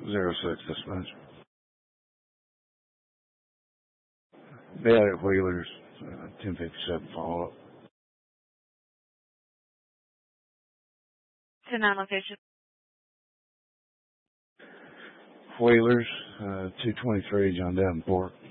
06 dispatch. Bed at Wheelers, 1057 follow-up. 10-9 location. Wheelers, 223 John Davenport.